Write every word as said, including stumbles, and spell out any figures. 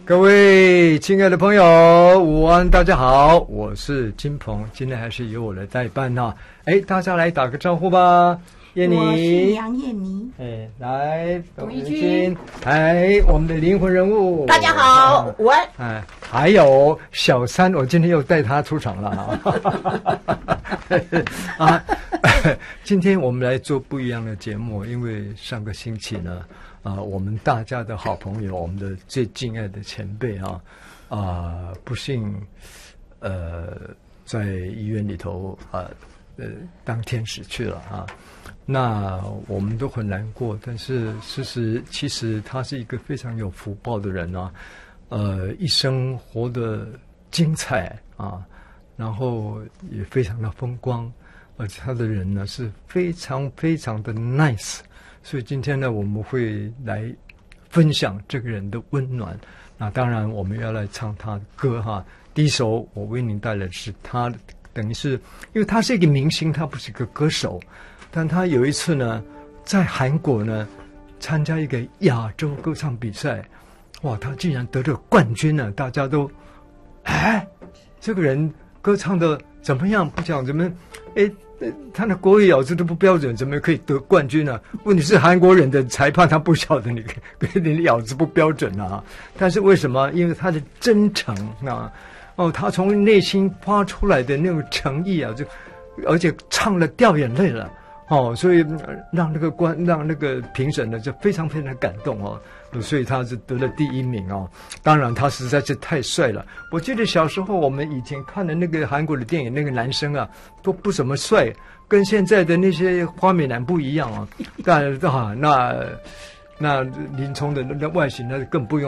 各位亲爱的朋友，午安，大家好，我是金鹏，今天还是由我来代班哈。哎，大家来打个招呼吧。燕妮， 我是杨燕妮。 哎，来， 董一君， 哎，我们的灵魂人物， 大家好，午安。 哎，还有小三，我今天又带他出场了啊。啊，今天我们来做不一样的节目，因为上个星期呢，啊，我们大家的好朋友，我们的最敬爱的前辈啊，啊，不幸，呃，在医院里头啊，呃，当天使去了啊。那我们都很难过，但是事实其实他是一个非常有福报的人啊，呃，一生活得精彩啊，然后也非常的风光，而且他的人呢是非常非常的 nice， 所以今天呢我们会来分享这个人的温暖。那当然我们要来唱他的歌哈，第一首我为您带来的是他，等于是因为他是一个明星，他不是一个歌手。但他有一次呢，在韩国呢参加一个亚洲歌唱比赛，哇，他竟然得了冠军呢！大家都，哎，这个人歌唱的怎么样？不讲怎么，哎，他的国语咬字都不标准，怎么可以得冠军呢？问题是韩国人的裁判他不晓得你你的咬字不标准啊。但是为什么？因为他的真诚啊，哦，他从内心发出来的那种诚意啊，就而且唱了掉眼泪了。哦，所以让那个观让那个评审呢就非常非常的感动哦，所以他是得了第一名哦。当然他实在是太帅了，我记得小时候我们以前看的那个韩国的电影，那个男生啊都不怎么帅，跟现在的那些花美男不一样啊。但啊，那那林冲的那外形那更不用